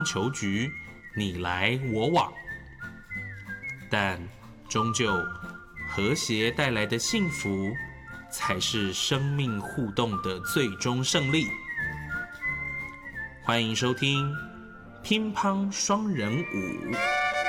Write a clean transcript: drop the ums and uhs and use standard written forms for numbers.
球局，你来我往，但终究和谐带来的幸福，才是生命互动的最终胜利。欢迎收听乒乓双人舞。